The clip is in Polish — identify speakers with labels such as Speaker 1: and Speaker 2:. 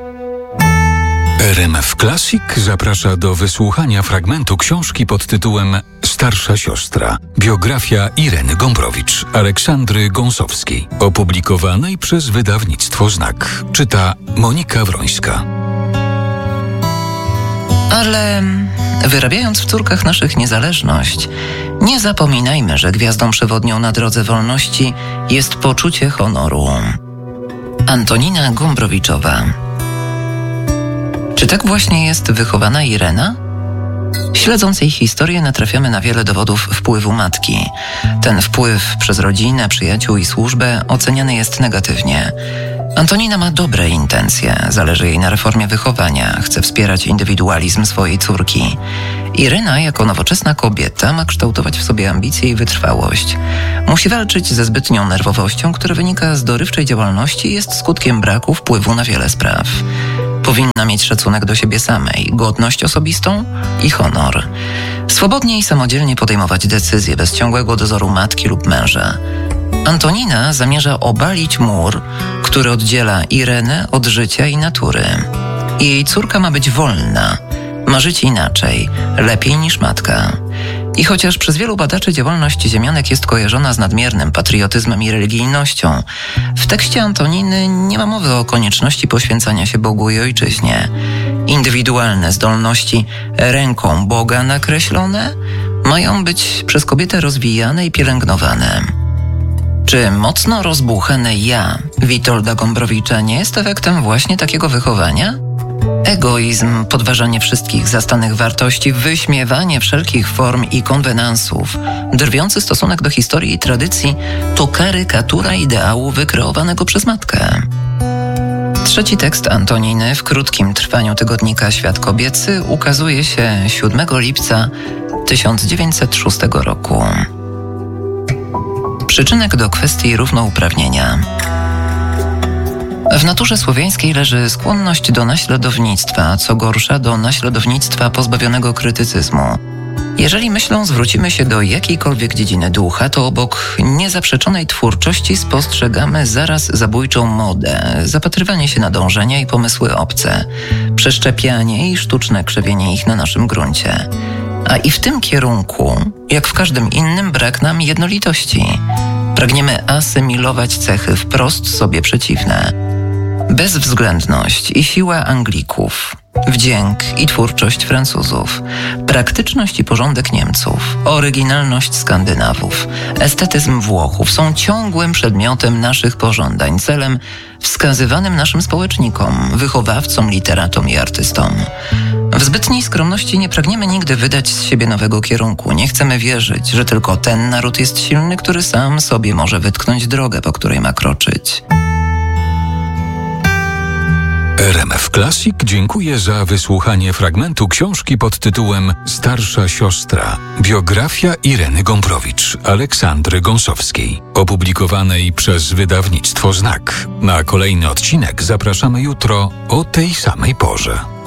Speaker 1: RMF Classic zaprasza do wysłuchania fragmentu książki pod tytułem Starsza siostra. Biografia Ireny Gombrowicz, Aleksandry Gąsowskiej, opublikowanej przez wydawnictwo Znak. Czyta Monika Wrońska.
Speaker 2: Ale wyrabiając w córkach naszych niezależność, nie zapominajmy, że gwiazdą przewodnią na drodze wolności jest poczucie honoru. Antonina Gombrowiczowa. Czy tak właśnie jest wychowana Irena? Śledząc jej historię, natrafiamy na wiele dowodów wpływu matki. Ten wpływ przez rodzinę, przyjaciół i służbę oceniany jest negatywnie. Antonina ma dobre intencje, zależy jej na reformie wychowania, chce wspierać indywidualizm swojej córki. Irena, jako nowoczesna kobieta, ma kształtować w sobie ambicje i wytrwałość. Musi walczyć ze zbytnią nerwowością, która wynika z dorywczej działalności i jest skutkiem braku wpływu na wiele spraw. Powinna mieć szacunek do siebie samej, godność osobistą i honor. Swobodnie i samodzielnie podejmować decyzje bez ciągłego dozoru matki lub męża. Antonina zamierza obalić mur, który oddziela Irenę od życia i natury. Jej córka ma być wolna, ma żyć inaczej, lepiej niż matka. I chociaż przez wielu badaczy działalność ziemianek jest kojarzona z nadmiernym patriotyzmem i religijnością, w tekście Antoniny nie ma mowy o konieczności poświęcania się Bogu i ojczyźnie. Indywidualne zdolności ręką Boga nakreślone mają być przez kobietę rozwijane i pielęgnowane. Czy mocno rozbuchane ja Witolda Gombrowicza nie jest efektem właśnie takiego wychowania? Egoizm, podważanie wszystkich zastanych wartości, wyśmiewanie wszelkich form i konwenansów, drwiący stosunek do historii i tradycji to karykatura ideału wykreowanego przez matkę. Trzeci tekst Antoniny w krótkim trwaniu tygodnika Świat Kobiecy ukazuje się 7 lipca 1906 roku. Przyczynek do kwestii równouprawnienia. W naturze słowiańskiej leży skłonność do naśladownictwa, a co gorsza do naśladownictwa pozbawionego krytycyzmu. Jeżeli myślą zwrócimy się do jakiejkolwiek dziedziny ducha, to obok niezaprzeczonej twórczości spostrzegamy zaraz zabójczą modę, zapatrywanie się na dążenia i pomysły obce, przeszczepianie i sztuczne krzewienie ich na naszym gruncie. A i w tym kierunku, jak w każdym innym, brak nam jednolitości. Pragniemy asymilować cechy wprost sobie przeciwne. Bezwzględność i siła Anglików, wdzięk i twórczość Francuzów, praktyczność i porządek Niemców, oryginalność Skandynawów, estetyzm Włochów są ciągłym przedmiotem naszych pożądań, celem wskazywanym naszym społecznikom, wychowawcom, literatom i artystom. W zbytniej skromności nie pragniemy nigdy wydać z siebie nowego kierunku. Nie chcemy wierzyć, że tylko ten naród jest silny, który sam sobie może wytknąć drogę, po której ma kroczyć.
Speaker 1: RMF Classic dziękuję za wysłuchanie fragmentu książki pod tytułem Starsza siostra. Biografia Ireny Gombrowicz, Aleksandry Gąsowskiej, opublikowanej przez wydawnictwo Znak. Na kolejny odcinek zapraszamy jutro o tej samej porze.